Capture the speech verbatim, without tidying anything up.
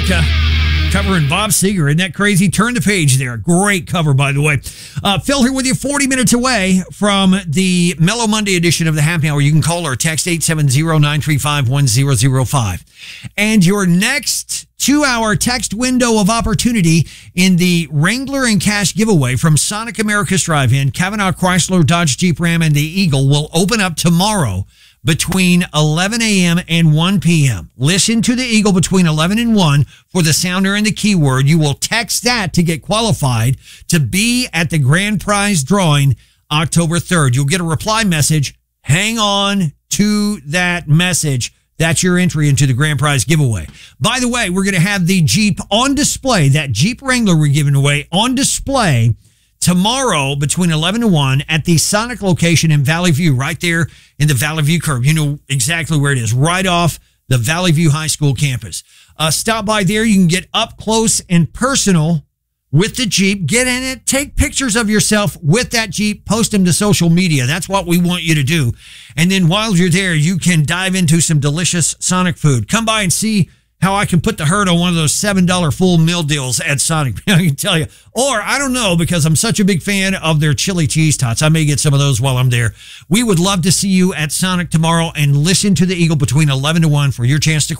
America. Covering Bob Seger. Isn't that crazy? Turn the page there. Great cover, by the way. Uh, Phil here with you, forty minutes away from the Mellow Monday edition of the Happy Hour. You can call or text eight seven zero, nine three five, one zero zero five. And your next two-hour text window of opportunity in the Wrangler and Cash giveaway from Sonic America's Drive-In, Kavanaugh Chrysler, Dodge Jeep Ram, and the Eagle will open up tomorrow between eleven a.m. and one p.m. Listen to the Eagle between eleven and one for the sounder and the keyword. You will text that to get qualified to be at the grand prize drawing October third. You'll get a reply message. Hang on to that message. That's your entry into the grand prize giveaway. By the way, we're going to have the Jeep on display, that Jeep Wrangler we're giving away on display tomorrow between eleven and one at the Sonic location in Valley View, right there in the Valley View curve. You know exactly where it is, right off the Valley View High School campus. Uh, stop by there. You can get up close and personal with the Jeep. Get in it. Take pictures of yourself with that Jeep. Post them to social media. That's what we want you to do. And then while you're there, you can dive into some delicious Sonic food. Come by and see how I can put the hurt on one of those seven dollar full meal deals at Sonic. I can tell you. Or, I don't know, because I'm such a big fan of their chili cheese tots. I may get some of those while I'm there. We would love to see you at Sonic tomorrow, and listen to the Eagle between eleven to one for your chance to